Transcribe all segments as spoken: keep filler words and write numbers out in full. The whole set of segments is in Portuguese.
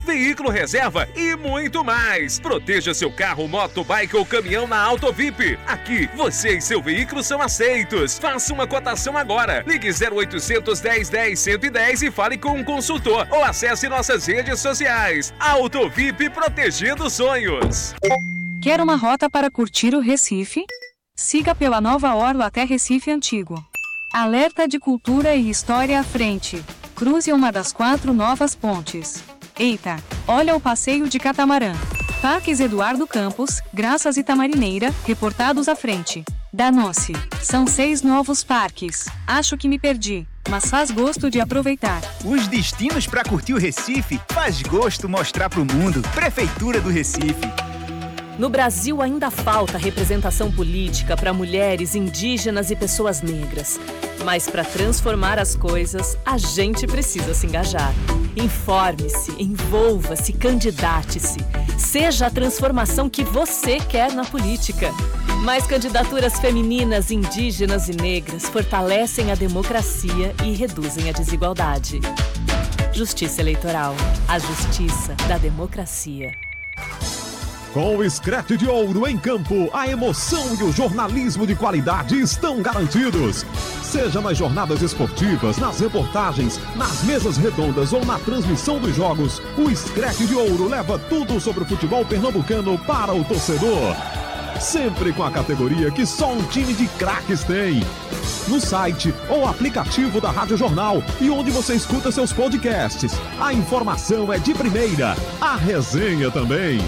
veículo reserva e muito mais. Proteja seu carro, moto, bike ou caminhão na Auto V I P. Aqui, você e seu veículo são aceitos. Faça uma cotação agora. Ligue zero oitocentos, dez, dez, cento e dez e fale com um consultor. Ou acesse nossas redes sociais. Auto V I P, protegendo sonhos. Quer uma rota para curtir o Recife? Siga pela Nova Orla até Recife Antigo. Alerta de cultura e história à frente. Cruze uma das quatro novas pontes. Eita, olha o passeio de catamarã. Parques Eduardo Campos, Graças e Tamarineira, reportados à frente. Danou-se. São seis novos parques. Acho que me perdi, mas faz gosto de aproveitar. Os destinos para curtir o Recife faz gosto mostrar pro mundo. Prefeitura do Recife. No Brasil ainda falta representação política para mulheres, indígenas e pessoas negras. Mas para transformar as coisas, a gente precisa se engajar. Informe-se, envolva-se, candidate-se. Seja a transformação que você quer na política. Mais candidaturas femininas, indígenas e negras fortalecem a democracia e reduzem a desigualdade. Justiça Eleitoral. A justiça da democracia. Com o Screte de Ouro em campo, a emoção e o jornalismo de qualidade estão garantidos. Seja nas jornadas esportivas, nas reportagens, nas mesas redondas ou na transmissão dos jogos, o Screte de Ouro leva tudo sobre o futebol pernambucano para o torcedor. Sempre com a categoria que só um time de craques tem. No site ou aplicativo da Rádio Jornal e onde você escuta seus podcasts. A informação é de primeira, a resenha também.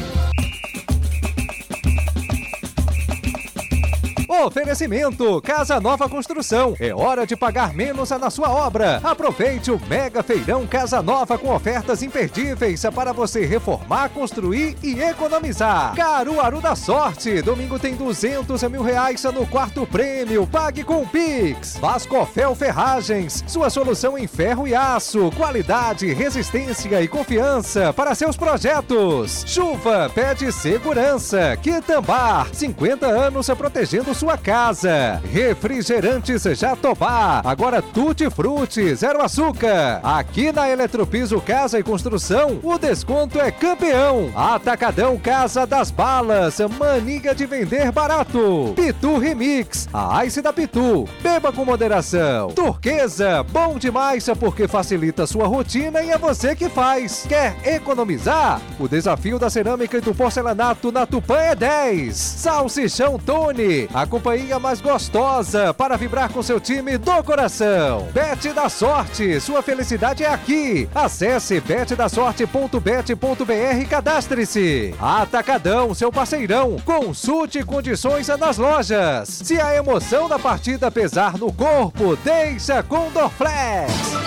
Oferecimento Casa Nova Construção. É hora de pagar menos na sua obra. Aproveite o Mega Feirão Casa Nova com ofertas imperdíveis para você reformar, construir e economizar. Caruaru da Sorte. Domingo tem duzentos mil reais no quarto prêmio. Pague com o Pix. Vascofel Ferragens. Sua solução em ferro e aço. Qualidade, resistência e confiança para seus projetos. Chuva pede segurança. Quitambar. cinquenta anos protegendo sua casa. Refrigerantes Jatobá, agora Tutti Frutti, zero açúcar. Aqui na Eletropiso Casa e Construção, o desconto é campeão. Atacadão Casa das Balas, mania de vender barato. Pitu Remix, a Ice da Pitu, beba com moderação. Turquesa, bom demais porque facilita sua rotina e é você que faz. Quer economizar? O desafio da cerâmica e do porcelanato na Tupã é dez. Salsichão Tony, a companhia mais gostosa para vibrar com seu time do coração. Bet da Sorte, sua felicidade é aqui. Acesse bet da sorte ponto bet ponto br e cadastre-se. Atacadão, seu parceirão. Consulte condições nas lojas. Se a emoção da partida pesar no corpo, deixa com Dorflex.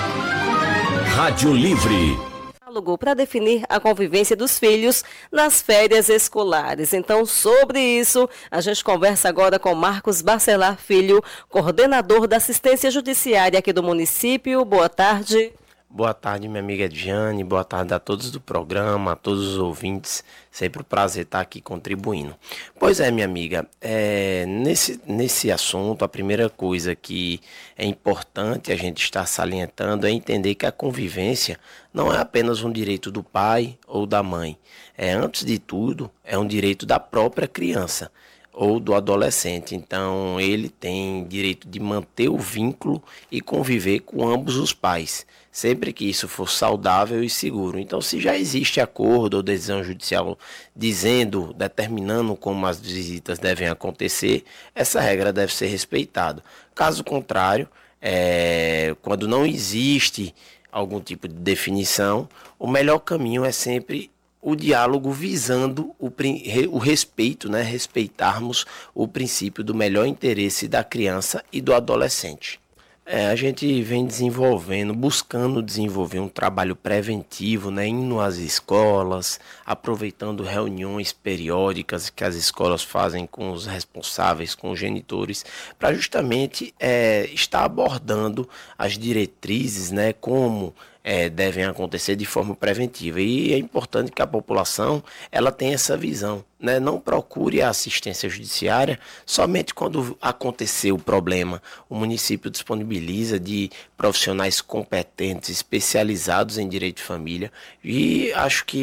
Rádio Livre. Para definir a convivência dos filhos nas férias escolares. Então, sobre isso, a gente conversa agora com Marcos Bacelar Filho, coordenador da assistência judiciária aqui do município. Boa tarde. Boa tarde, minha amiga Diane. Boa tarde a todos do programa, a todos os ouvintes. Sempre um prazer estar aqui contribuindo. Pois é, minha amiga, é, nesse, nesse assunto, a primeira coisa que é importante a gente estar salientando é entender que a convivência não é apenas um direito do pai ou da mãe. É, antes de tudo, é um direito da própria criança ou do adolescente. Então, ele tem direito de manter o vínculo e conviver com ambos os pais, sempre que isso for saudável e seguro. Então, se já existe acordo ou decisão judicial dizendo, determinando como as visitas devem acontecer, essa regra deve ser respeitada. Caso contrário, é, quando não existe algum tipo de definição, o melhor caminho é sempre o diálogo visando o, o respeito, né? Respeitarmos o princípio do melhor interesse da criança e do adolescente. É, a gente vem desenvolvendo, buscando desenvolver um trabalho preventivo, né, indo às escolas, aproveitando reuniões periódicas que as escolas fazem com os responsáveis, com os genitores, para justamente é, estar abordando as diretrizes, né, como É, devem acontecer de forma preventiva. E é importante que a população ela tenha essa visão, né? Não procure a assistência judiciária somente quando acontecer o problema. O município disponibiliza de profissionais competentes, especializados em direito de família, e acho que